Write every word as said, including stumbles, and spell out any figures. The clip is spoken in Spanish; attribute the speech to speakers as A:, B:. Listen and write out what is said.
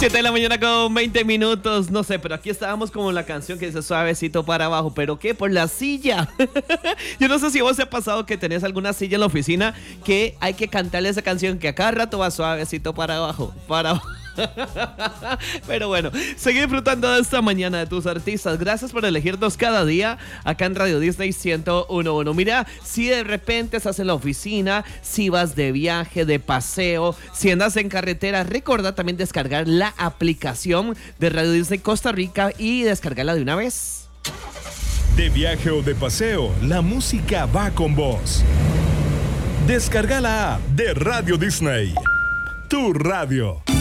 A: siete de la mañana con veinte minutos, no sé, pero aquí estábamos como la canción que dice suavecito para abajo, ¿pero qué? Por la silla. Yo no sé si a vos te ha pasado que tenés alguna silla en la oficina que hay que cantarle esa canción que a cada rato va suavecito para abajo, para abajo. Pero bueno, sigue disfrutando de esta mañana de tus artistas. Gracias por elegirnos cada día acá en Radio Disney ciento uno punto uno. Mira, si de repente estás en la oficina, si vas de viaje, de paseo, si andas en carretera, recuerda también descargar la aplicación de Radio Disney Costa Rica y descargarla de una vez.
B: De viaje o de paseo, la música va con vos. Descarga la app de Radio Disney, tu radio.